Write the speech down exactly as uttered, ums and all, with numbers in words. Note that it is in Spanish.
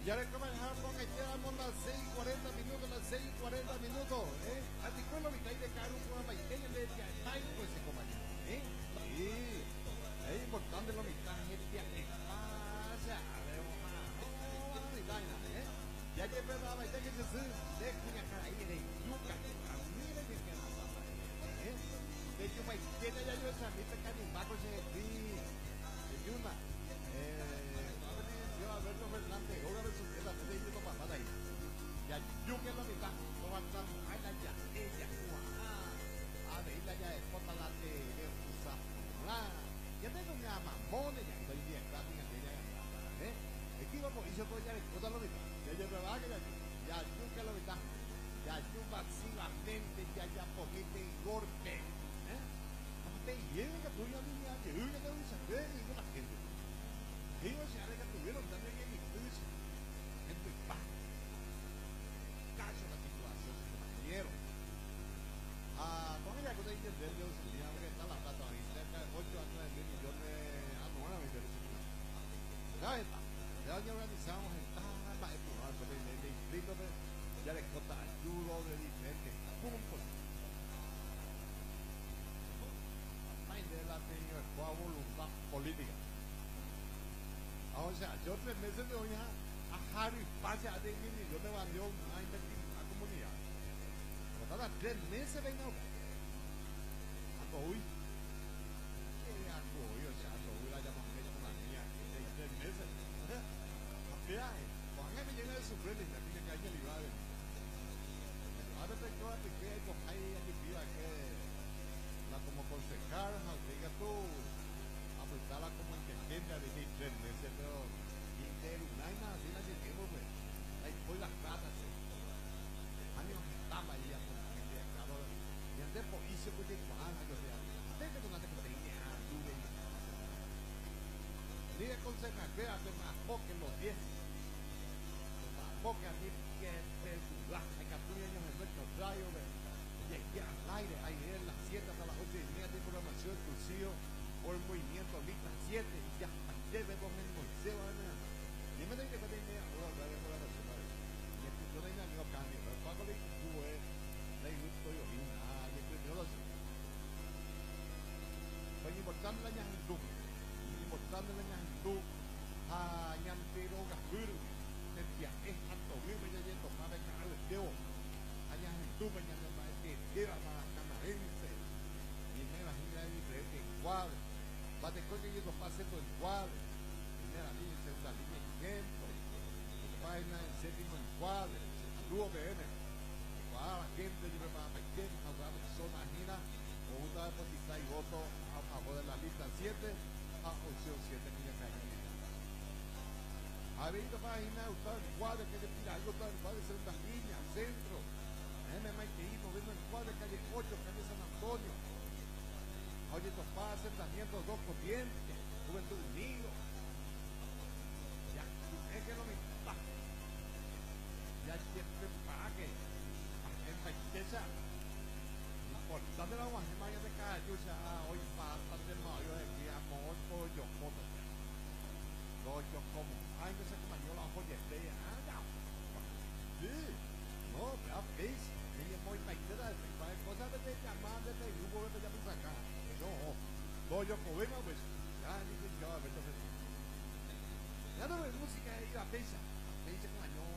Ya le comenzamos con que quedamos las seis y cuarenta minutos, las seis y cuarenta minutos, ¿eh? A ti con lo que hay de caro, con la mañana de día, hay pues se compañero, ¿eh? Sí, es importante lo que está gente que pasa, a ver, vamos a vaina, ¿eh? Ya que pensaba, ya que se sube, de cuña cara ahí de yuca, mira que queda, ¿eh? De hecho, pues, tiene ya yo esa mitad que animaco se di, de yuna, eh, yo Alberto Fernández, ahora me subió la gente y yo papá ahí. Ya yo que la mitad, no va a estar, ay la ya, ella, ah, a ver la ya es por la de de usa, ya tengo mi mamón, ya estoy bien, también ella, ¿eh? Aquí vamos, y yo voy a recordar la mitad, ya yo me va a quedar, ya yo que la mitad, ya yo masivamente, ya ya ponete y golpe, ¿eh? No te lleven que tú ya niña, que yo ya te voy a saber, y con la gente. Ellos ya que tuvieron también en mi juicio, en tu paz, cacho la situación, compañero. Ah, con ella que te entender, yo decía que está la plata ahí, cerca de ocho a nueve mil millones anuales, me interesa. ¿Sabes? Ya ya organizamos en tanta época, de inscritos, ya les conta ayudo de diferentes puntos. Ay, de la tenía toda voluntad política. O sea, yo tres meses me voy a, a Harry Pase a decir, yo te bandió a invertir en la comunidad. Pero cada tres meses venga ando hoy. ¿Qué ando hoy? O sea, ando hoy la llamamos con la mía de tres meses. Mira, Juan me llega de su frente y también que hay que libar. Ahora te quedo a te quedas con ahí aquí viva que la como concejal, diga tú. Apretarla como inteligente de tres meses, pero interunayna así la lleguemos, güey. Ahí fue las casas, años estaba ahí a con gente, claro. Y antes por hice pues de cuadra, yo decía, antes que no te conteine a dure. Ni de consejar, véate más poque los diez. Más poque a mí que te dudar, hay captura años en nuestro rayo, güey. Y aquí al aire, ahí es las siete hasta las ocho y media de programación exclusiva. Por el movimiento lista siete y ya debe con el Moisés van a y me dice que tiene ahora otra vez por la nacional y el yo tenía amigo cambio pero pago de tú es de gusto yo vi ah y el yo lo sé pues importante la ñandú importante la ñandú ah ñantero gafur el viaje es tanto bien me ya tomar de cara de teo allá en tu mañana más de tierra más canadense y me imagino de diferente encuadre. Bate con que ellos pasen por el cuadro, primera línea, segunda línea, ejemplo, página en séptimo encuadre, saludo que viene, para la gente, yo me para pequeños, a otra persona ajena, o una depositar y voto a favor de la lista siete, a opción siete, que ya cae en ha habido página, usted el cuadro, que le pida algo, el cuadro de segunda línea, centro, M M I T I, moviendo el cuadro, calle ocho, calle San Antonio. Oye, estos padres, asentamientos, dos corrientes, Juventud Unido. Ya, es que no me importa. Ya siempre pague. En Paquecha. Importante la guajema ya te cae. Yo ya hoy pasa de mayo de que amor pollo foto. Pollo como. Ay, no sé cómo yo la joyete. Ah, ya. Sí. No, pero veis. Ella muy paqueta. Cosas de llamar de grupo de llamar acá. No, no, yo problema pues ya dije yo a ver ya no ves música y la pesa me dice como no